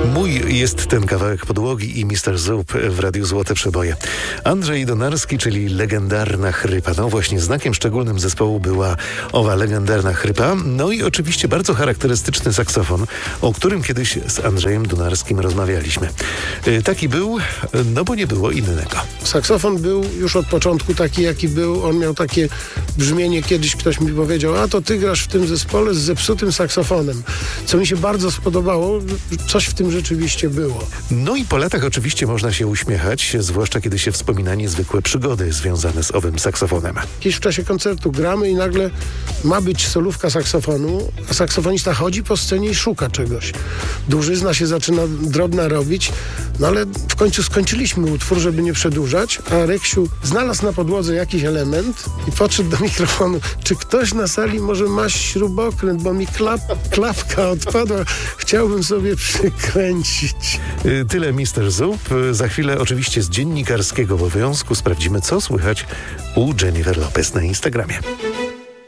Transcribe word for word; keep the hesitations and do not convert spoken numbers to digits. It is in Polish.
Mój jest ten kawałek podłogi i mister Zup w Radiu Złote Przeboje. Andrzej Donarski, czyli legendarna chrypa. No właśnie, znakiem szczególnym zespołu była owa legendarna chrypa. No i oczywiście bardzo charakterystyczny saksofon, o którym kiedyś z Andrzejem Donarskim rozmawialiśmy. Yy, taki był, no bo nie było innego. Saksofon był już od początku taki, jaki był. On miał takie brzmienie, kiedyś ktoś mi powiedział, a to ty grasz w tym zespole z zepsutym saksofonem. Co mi się bardzo spodobało, coś w tym rzeczywiście było. No i po latach oczywiście można się uśmiechać, zwłaszcza kiedy się wspomina niezwykłe przygody związane z owym saksofonem. Kiedyś w czasie koncertu gramy i nagle ma być solówka saksofonu, a saksofonista chodzi po scenie i szuka czegoś. Dłużyzna się zaczyna drobna robić, no ale w końcu skończyliśmy utwór, żeby nie przedłużać, a Reksiu znalazł na podłodze jakiś element i podszedł do mikrofonu. Czy ktoś na sali może ma śrubokręt, bo mi klap, klapka odpadła. Chciałbym sobie przykręcić. Tyle mister Zup. Za chwilę oczywiście z dziennikarskiego obowiązku sprawdzimy, co słychać u Jennifer Lopez na Instagramie.